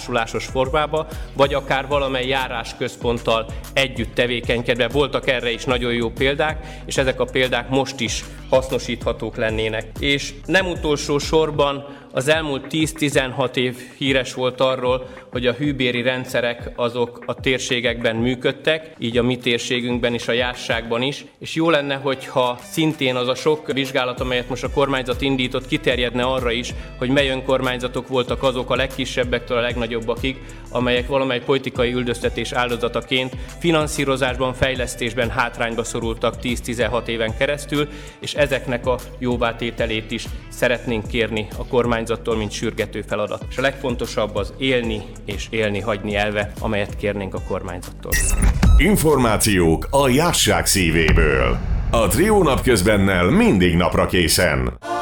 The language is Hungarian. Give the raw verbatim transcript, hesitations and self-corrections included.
társulásos formába, vagy akár valamely járásközponttal együtt tevékenykedve. Voltak erre is nagyon jó példák, és ezek a példák most is hasznosíthatók lennének. És nem utolsó sorban az elmúlt tíz-tizenhat év híres volt arról, hogy a hűbéri rendszerek azok a térségekben működtek, így a mi térségünkben is, a Jásságban is, és jó lenne, hogyha szintén az a sok vizsgálat, amelyet most a kormányzat indított, kiterjedne arra is, hogy mely önkormányzatok voltak azok a legkisebbektől a legnagyobbakig, amelyek valamely politikai üldöztetés áldozataként finanszírozásban, fejlesztésben hátrányba szorultak tíz-tizenhat éven keresztül, és ezeknek a jóvátételét is szeretnénk kérni a kormányzattól, mint sürgető feladat. És a legfontosabb az élni és élni hagyni elve, amelyet kérnénk a kormányzattól. Információk a Jásság szívéből. A Trió napközbennel mindig napra készen.